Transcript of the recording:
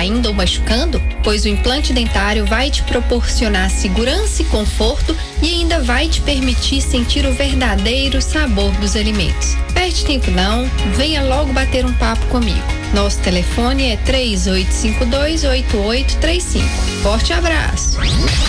caindo ou machucando? Pois o implante dentário vai te proporcionar segurança e conforto e ainda vai te permitir sentir o verdadeiro sabor dos alimentos. Perde tempo não, venha logo bater um papo comigo. Nosso telefone é 3852-8835. Forte abraço!